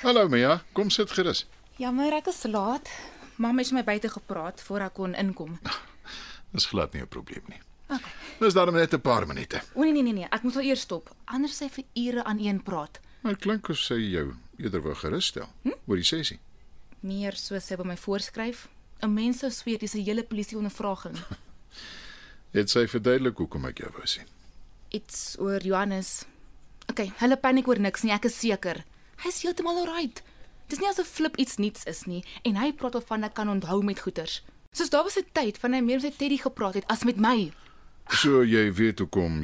Hallo Mia, kom sit gerus. Jammer, ek is laat. Mamma het my buite gepraat voor ek kon inkom. Dis glad nie 'n probleem nie. Okay. Dis daarom net 'n paar minute. O nee, ek moet wel eers stop. Anders sy vir ure aan een praat. Maar dit klink of sy jou eerder wou gerusstel oor die sessie. Meer soos sy by my voorskryf. 'n Mens sou sweer dis 'n hele polisie ondervraging. Het sy verduidelik hoekom ek jou wou sien? Iets oor Johannes. Okay, hulle paniek oor niks nie, ek is seker. Hy's heeltemal alright. Dis nie asof Flip iets niets is nie en hy praat of van ek kan onthou met goeters. Soos daar was 'n tyd van hy meer met sy Teddy gepraat het as met my. So jy weet hoekom